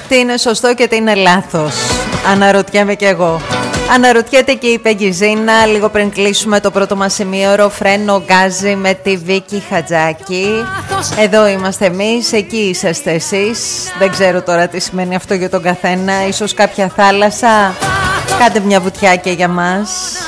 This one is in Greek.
Τι είναι σωστό και τι είναι λάθος? Αναρωτιέμαι κι εγώ. Αναρωτιέται και η Πεγκιζίνα. Λίγο πριν κλείσουμε το πρώτο μας ημίωρο, Φρένο Γκάζι με τη Βίκη Χατζάκη. Εδώ είμαστε εμείς, εκεί είσαστε εσείς. Δεν ξέρω τώρα τι σημαίνει αυτό για τον καθένα. Ίσως κάποια θάλασσα. Κάντε μια βουτιά και για μας.